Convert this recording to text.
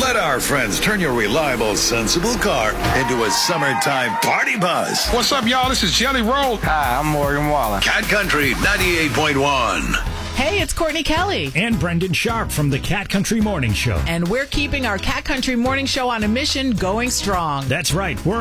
Let our friends turn your reliable, sensible car into a summertime party buzz. What's up, y'all? This is Jelly Roll. Hi, I'm Morgan Wallen. Cat Country 98.1. Hey, it's Courtney Kelly. And Brendan Sharp from the Cat Country Morning Show. And we're keeping our Cat Country Morning Show on a mission going strong. That's right. We're